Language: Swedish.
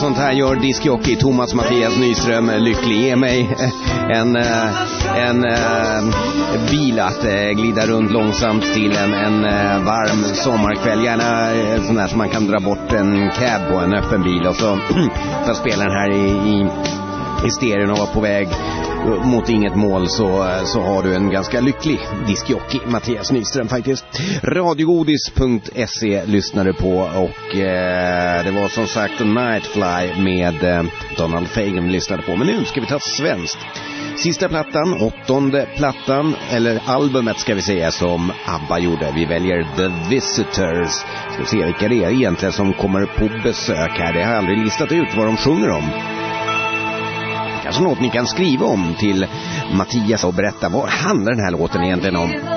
sånt här gör diskjockey Thomas Mattias Nyström lycklig. Ge mig en bil att glida runt långsamt till en varm sommarkväll. Gärna sån där som man kan dra bort en cab på, en öppen bil, och så för spela den här i stereon och vara på väg mot inget mål, så har du en ganska lycklig diskjockey Mattias Nyström faktiskt. Radiogodis.se lyssnade på, och det var som sagt Nightfly med Donald Fagen lyssnade på. Men nu ska vi ta svenskt. Sista plattan, 8:e plattan, eller albumet ska vi säga, som ABBA gjorde. Vi väljer The Visitors. Ska se vilka det är egentligen som kommer på besök här. Det har jag aldrig listat ut vad de sjunger om. Kanske något ni kan skriva om till Mattias och berätta vad handlar den här låten egentligen om.